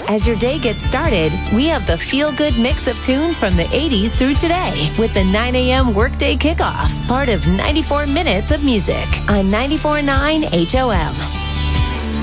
As your day gets started, we have the feel-good mix of tunes from the 80s through today with the 9 a.m. Workday Kickoff, part of 94 Minutes of Music on 94.9 HOM.